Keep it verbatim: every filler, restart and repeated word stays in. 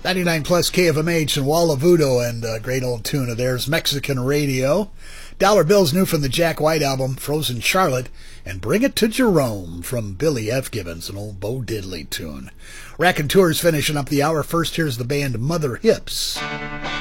ninety-nine plus K F M H and Walla Voodoo, and a great old tune of theirs, Mexican Radio. Dollar Bills new from the Jack White album, Frozen Charlotte, and Bring It to Jerome from Billy F. Gibbons, an old Bo Diddley tune. Raconteurs finishing up the hour. First, here's the band Mother Hips.